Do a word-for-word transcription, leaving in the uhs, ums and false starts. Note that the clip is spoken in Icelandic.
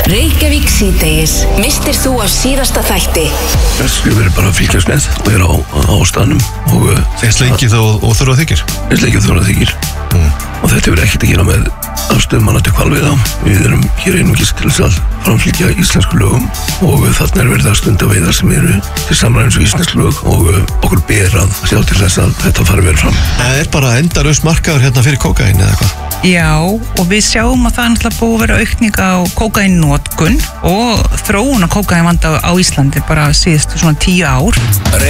Reykjavík síðdegis. Mistir þú af síðasta þætti? Við verðum bara að fylgjast með og vera á, á staðnum og Þeir sleikið og, og þurfa þykir Þeir sleikið þurfa þykir mm. og þetta verður ekkert að gera með afstöðum manna til hvalveiða. Við erum hér einungis til þess að framfylgja íslensku lögum og þarna er verið að stunda veiðar sem eru til samræmis við íslensk lög og okkur ber að sjá til þess að þetta fari vel fram. Það er bara endalaus markaður hérna fyrir kókaín eða hvað? Já, og við sjáum að það er náttúrulega búið að vera aukning á kókaínnótkun og þróun á kókaínvanda á Íslandi bara síðustu svona tíu ár.